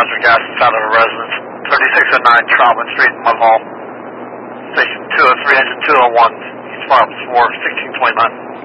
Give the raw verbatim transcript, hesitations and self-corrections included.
hazard gas inside of a residence. thirty-six oh nine Troutman Street, Mudhall. Station two oh three, engine two oh one. East Farms for sixteen twenty-nine.